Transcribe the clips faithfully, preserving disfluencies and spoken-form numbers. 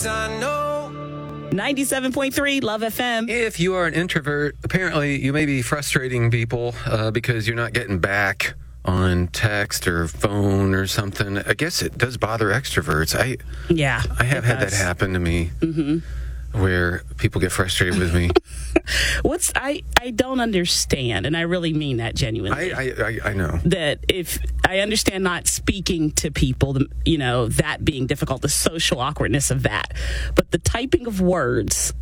I know. ninety-seven point three Love F M. If you are an introvert, apparently you may be frustrating people uh, because you're not getting back on text or phone or something. I guess it does bother extroverts. I Yeah. I have had does. that happen to me, mm-hmm. where people get frustrated with me. What's I, I don't understand, and I really mean that genuinely. I, I, I, I know. That if I understand not speaking to people, the- you know, that being difficult, the social awkwardness of that. But the typing of words,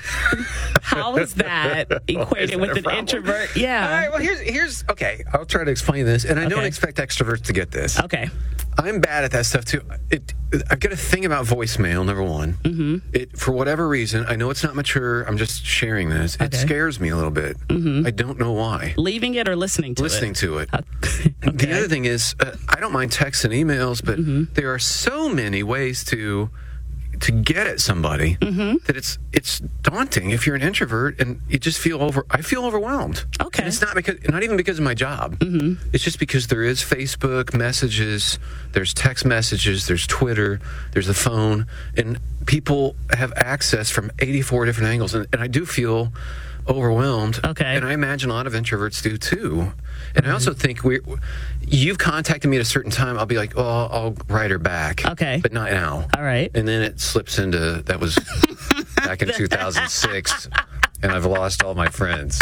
how is that equated that with a an problem? introvert? Yeah. All right, well, here's, here's okay, I'll try to explain this, and I don't Okay. expect extroverts to get this. Okay. I'm bad at that stuff too. It, I've got a thing about voicemail, number one. Mm-hmm. It, for whatever reason, I know it's not mature. I'm just sharing this. It Okay. scares me a little bit. Mm-hmm. I don't know why. Leaving it or listening to Listening it? to it. Okay. The other thing is, uh, I don't mind texts and emails, but Mm-hmm. there are so many ways to to get at somebody Mm-hmm. that it's it's daunting if you're an introvert, and you just feel over. I feel overwhelmed. Okay. And it's not because not even because of my job. Mm-hmm. It's just because there is Facebook messages, there's text messages, there's Twitter, there's the phone, and people have access from eighty-four different angles, and, and I do feel overwhelmed. Okay. And I imagine a lot of introverts do too. And I also think we, you've contacted me at a certain time. I'll be like, oh, I'll, I'll write her back. Okay. But not now. All right. And then it slips into, that was back in two thousand six, and I've lost all my friends.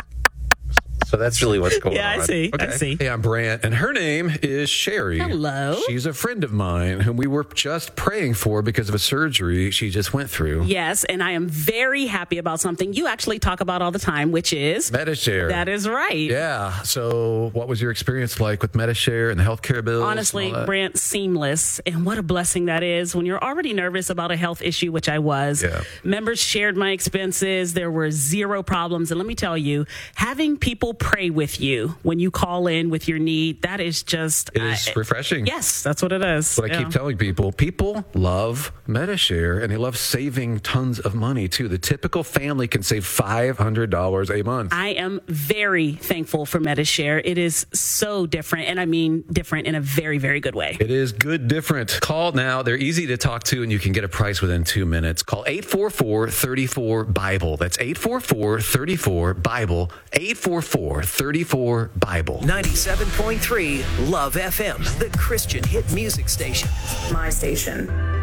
So that's really what's going Yeah, on. I see. I see. Hey, I'm Brant, and her name is Sherry. Hello. She's a friend of mine whom we were just praying for because of a surgery she just went through. Yes, and I am very happy about something you actually talk about all the time, which is Metashare. that is right. Yeah. So, what was your experience like with Metashare and the healthcare bills? Honestly, and all that? Brant, seamless. And what a blessing that is when you're already nervous about a health issue, which I was. Yeah. Members shared my expenses. There were zero problems. And let me tell you, having people pray with you when you call in with your need, that is just... It is I- refreshing. Yes, that's what it is. But I Yeah. keep telling people, people love Metashare, and they love saving tons of money, too. The typical family can save five hundred dollars a month. I am very thankful for Metashare. It is so different, and I mean different in a very, very good way. It is good different. Call now. They're easy to talk to, and you can get a price within two minutes. Call eight four four, three four, Bible. That's eight four four, three four, Bible. eight four four, three four, Bible. ninety-seven point three Love F M, the Christian hit music station. My station.